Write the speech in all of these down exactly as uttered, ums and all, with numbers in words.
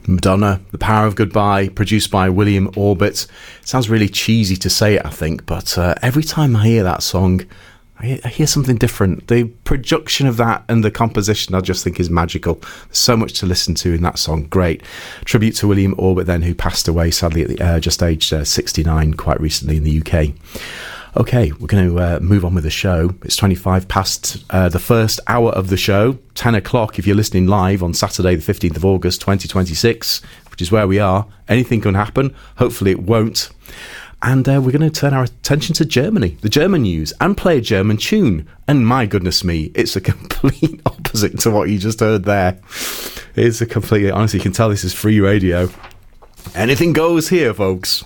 Madonna, The Power of Goodbye, produced by William Orbit. It sounds really cheesy to say it, I think, but uh, every time I hear that song, I, I hear something different. The production of that and the composition, I just think, is magical. There's so much to listen to in that song. Great. Tribute to William Orbit, then, who passed away, sadly, at the, uh, just aged uh, sixty-nine, quite recently in the U K. Okay, we're going to uh, move on with the show. It's twenty-five past uh, the first hour of the show, ten o'clock if you're listening live on Saturday the fifteenth of August twenty twenty-six, which is where we are. Anything can happen. Hopefully it won't. And uh, we're going to turn our attention to Germany, the German news, and play a German tune. And my goodness me, it's a complete opposite to what you just heard there. It's a complete, honestly, you can tell this is free radio. Anything goes here, folks.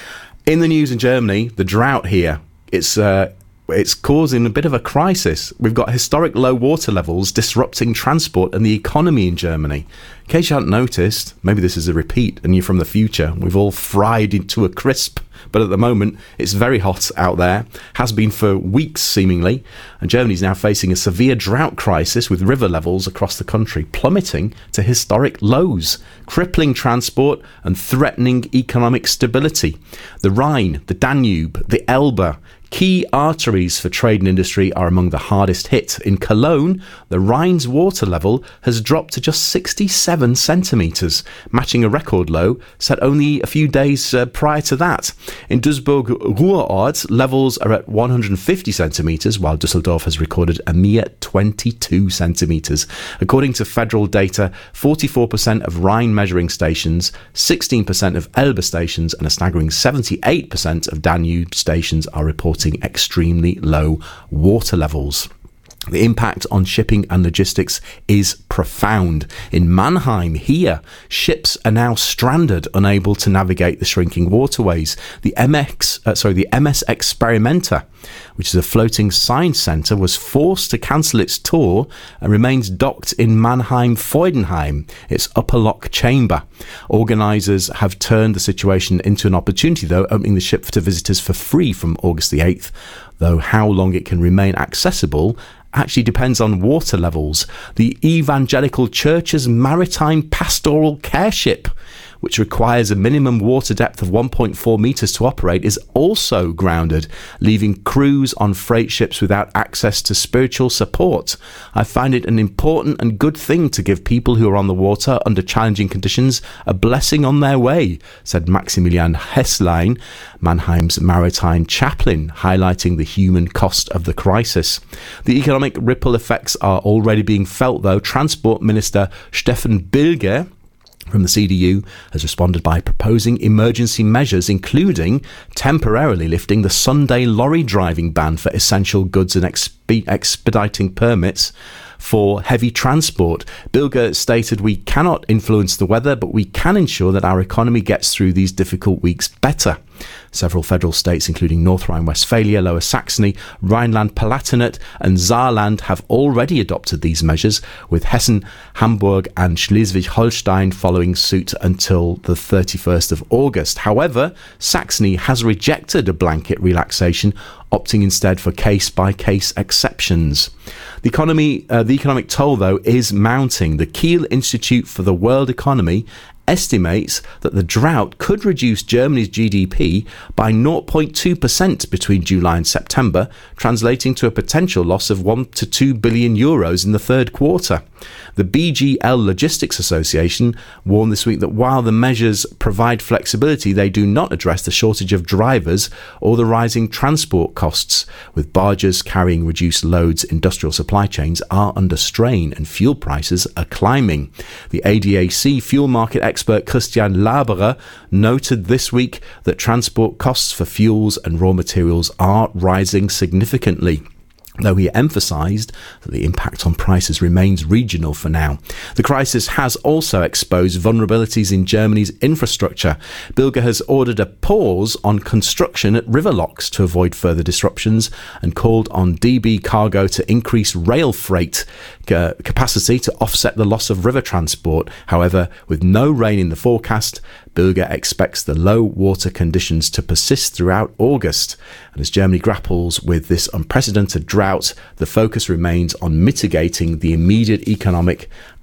In the news in Germany, the drought here. It's uh, it's causing a bit of a crisis. We've got historic low water levels disrupting transport and the economy in Germany. In case you hadn't noticed, maybe this is a repeat and you're from the future. We've all fried into a crisp, but at the moment it's very hot out there. Has been for weeks seemingly, and Germany's now facing a severe drought crisis with river levels across the country plummeting to historic lows, crippling transport and threatening economic stability. The Rhine, the Danube, the Elbe, key arteries for trade and industry, are among the hardest hit. In Cologne, the Rhine's water level has dropped to just sixty-seven centimetres, matching a record low set only a few days uh, prior to that. In Duisburg-Ruhrort, levels are at one hundred fifty centimetres, while Dusseldorf has recorded a mere twenty-two centimetres. According to federal data, forty-four percent of Rhine measuring stations, sixteen percent of Elbe stations, and a staggering seventy-eight percent of Danube stations are reporting extremely low water levels. The impact on shipping and logistics is profound. In Mannheim, here, ships are now stranded, unable to navigate the shrinking waterways. The M X, uh, sorry, the M S Experimenter, which is a floating science centre, was forced to cancel its tour and remains docked in Mannheim-Freudenheim, its upper lock chamber. Organisers have turned the situation into an opportunity, though, opening the ship to visitors for free from August the eighth, though how long it can remain accessible actually depends on water levels. The Evangelical Church's maritime pastoral care ship, which requires a minimum water depth of one point four metres to operate, is also grounded, leaving crews on freight ships without access to spiritual support. I find it an important and good thing to give people who are on the water under challenging conditions a blessing on their way, said Maximilian Hesslein, Mannheim's maritime chaplain, highlighting the human cost of the crisis. The economic ripple effects are already being felt, though. Transport Minister Stefan Bilger from the C D U has responded by proposing emergency measures, including temporarily lifting the Sunday lorry driving ban for essential goods and exp- expediting permits for heavy transport. Bilger stated, "We cannot influence the weather, but we can ensure that our economy gets through these difficult weeks better." Several federal states, including North Rhine-Westphalia, Lower Saxony, Rhineland-Palatinate and Saarland, have already adopted these measures, with Hessen, Hamburg and Schleswig-Holstein following suit until the thirty-first of August. However, Saxony has rejected a blanket relaxation, opting instead for case-by-case exceptions. The economy, uh, the economic toll, though, is mounting. The Kiel Institute for the World Economy estimates that the drought could reduce Germany's G D P by zero point two percent between July and September, translating to a potential loss of one to two billion euros in the third quarter. The B G L Logistics Association warned this week that while the measures provide flexibility, they do not address the shortage of drivers or the rising transport costs. With barges carrying reduced loads, industrial supply chains are under strain and fuel prices are climbing. The A D A C fuel market expert Christian Laberer noted this week that transport costs for fuels and raw materials are rising significantly, though he emphasised that the impact on prices remains regional for now. The crisis has also exposed vulnerabilities in Germany's infrastructure. Bilger has ordered a pause on construction at river locks to avoid further disruptions and called on D B Cargo to increase rail freight uh, capacity to offset the loss of river transport. However, with no rain in the forecast, Bilger expects the low water conditions to persist throughout August. And as Germany grapples with this unprecedented drought, the focus remains on mitigating the immediate economic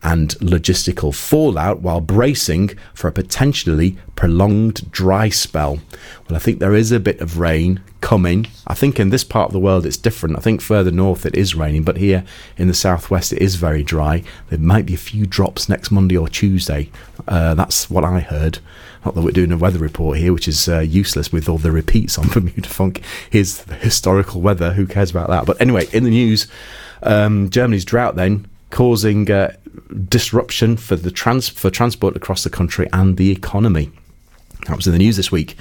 and logistical fallout while bracing for a potentially prolonged dry spell. Well, I think there is a bit of rain coming. I think in this part of the world it's different. I think further north it is raining, but here in the southwest it is very dry. There might be a few drops next Monday or Tuesday. Uh, that's what I heard. Not that we're doing a weather report here, which is uh, useless with all the repeats on Bermuda Funk. Here's the historical weather. Who cares about that? But anyway, in the news, um, Germany's drought then causing uh, disruption for the trans- for transport across the country and the economy. That was in the news this week.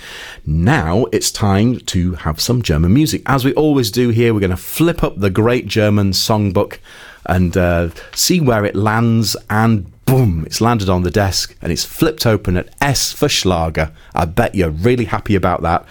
Now it's time to have some German music. As we always do here, we're going to flip up the Great German Songbook and uh, see where it lands, and boom, it's landed on the desk and it's flipped open at S for Schlager. I bet you're really happy about that.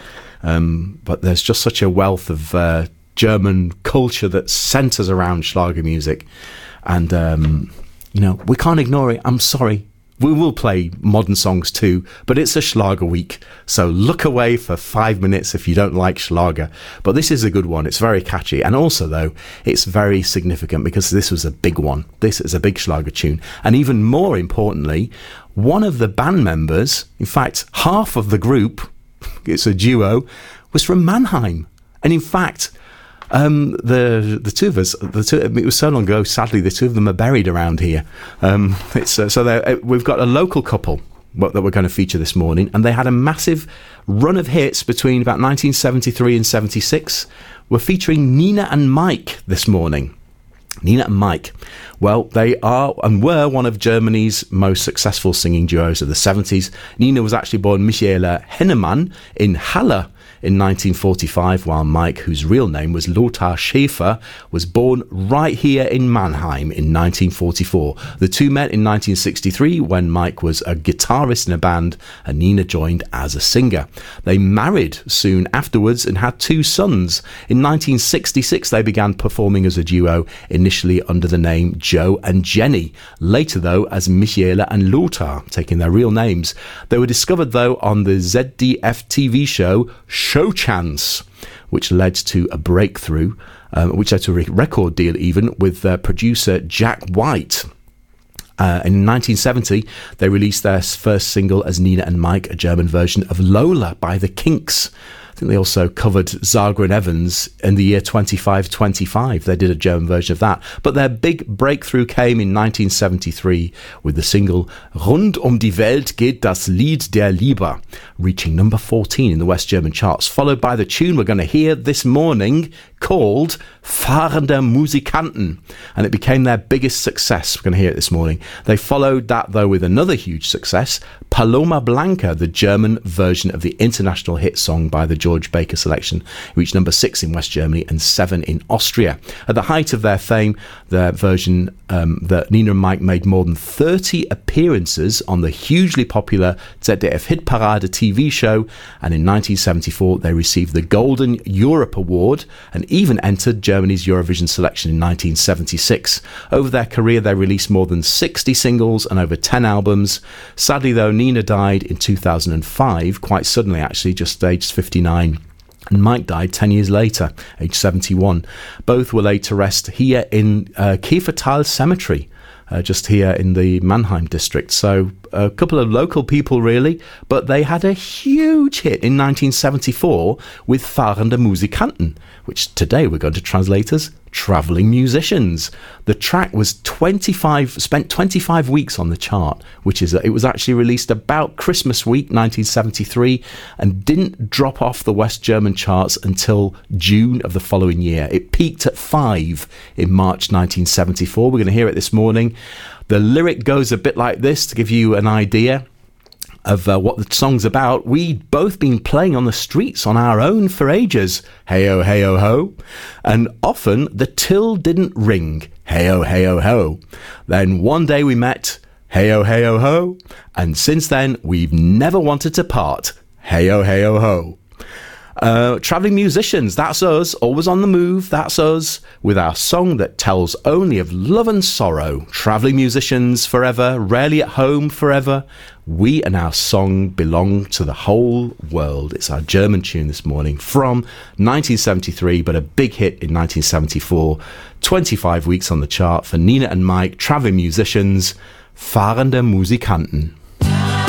Um, but there's just such a wealth of uh, German culture that centres around Schlager music. And, um, you know, we can't ignore it. I'm sorry. We will play modern songs too, but it's a Schlager week, so look away for five minutes if you don't like Schlager. But this is a good one. It's very catchy, and also, though, it's very significant because this was a big one. This is a big Schlager tune. And even more importantly, one of the band members, in fact, half of the group, it's a duo, was from Mannheim. And in fact, Um, the the two of us, the two, it was so long ago, sadly, the two of them are buried around here. Um, it's uh, so uh, we've got a local couple that we're going to feature this morning, and they had a massive run of hits between about nineteen seventy-three and seventy-six. We're featuring Nina and Mike this morning. Nina and Mike, well, they are and were one of Germany's most successful singing duos of the seventies. Nina was actually born Michaela Hennemann in Halle in nineteen forty-five, while Mike, whose real name was Lothar Schäfer, was born right here in Mannheim in nineteen forty-four. The two met in nineteen sixty-three when Mike was a guitarist in a band and Nina joined as a singer. They married soon afterwards and had two sons. In nineteen sixty-six, they began performing as a duo, initially under the name Joe and Jenny. Later, though, as Michaela and Lothar, taking their real names. They were discovered, though, on the Z D F T V show Show Chance, which led to a breakthrough, um, which led to a record deal even with uh, producer Jack White. Uh, in nineteen seventy, they released their first single as Nina and Mike, a German version of Lola by the Kinks. I think they also covered Zager and Evans in the year twenty-five twenty-five. They did a German version of that. But their big breakthrough came in nineteen seventy-three with the single Rund um die Welt geht das Lied der Liebe, reaching number fourteen in the West German charts, followed by the tune we're going to hear this morning called Fahrende Musikanten. And it became their biggest success. We're going to hear it this morning. They followed that, though, with another huge success, Paloma Blanca, the German version of the international hit song by the George Baker selection. It reached number six in West Germany and seven in Austria. At the height of their fame, their version, um, that Nina and Mike made more than thirty appearances on the hugely popular Z D F Hitparade T V show, and in nineteen seventy-four they received the Golden Europe Award and even entered Germany's Eurovision selection in nineteen seventy-six. Over their career, they released more than sixty singles and over ten albums. Sadly, though, Nina died in two thousand five, quite suddenly actually, just aged fifty-nine. And Mike died ten years later, age seventy-one. Both were laid to rest here in uh, Kiefertal Cemetery, uh, just here in the Mannheim district. So a couple of local people, really, but they had a huge hit in nineteen seventy-four with Fahrende Musikanten, which today we're going to translate as travelling musicians. The track was twenty-five, spent twenty-five weeks on the chart, which is, it was actually released about Christmas week nineteen seventy-three and didn't drop off the West German charts until June of the following year. It peaked at five in March nineteen seventy-four. We're going to hear it this morning. The lyric goes a bit like this to give you an idea of uh, what the song's about. We'd both been playing on the streets on our own for ages, hey-oh, hey-oh, ho. And often the till didn't ring, hey-oh, hey-oh, ho. Then one day we met, hey-oh, hey-oh, ho. And since then, we've never wanted to part, hey-oh, hey-oh, ho. Uh, traveling musicians, that's us, always on the move, that's us, with our song that tells only of love and sorrow. Traveling musicians forever, rarely at home forever. We and our song belong to the whole world. It's our German tune this morning from nineteen seventy-three, but a big hit in nineteen seventy-four. twenty-five weeks on the chart for Nina and Mike, traveling musicians, fahrende Musikanten.